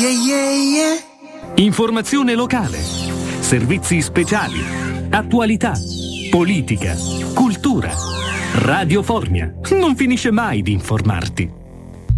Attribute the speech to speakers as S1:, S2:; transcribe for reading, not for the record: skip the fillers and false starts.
S1: Yeah, yeah, yeah.
S2: Informazione locale, servizi speciali, attualità, politica, cultura. Radio Formia non finisce mai di informarti.